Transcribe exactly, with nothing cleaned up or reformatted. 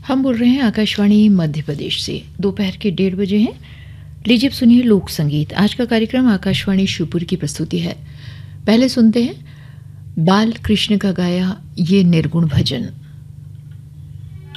हम बोल रहे हैं आकाशवाणी मध्य प्रदेश से। दोपहर के डेढ़ बजे हैं। लीजिए अब सुनिए लोक संगीत। आज का कार्यक्रम आकाशवाणी शिवपुर की प्रस्तुति है। पहले सुनते हैं बाल कृष्ण का गाया ये निर्गुण भजन।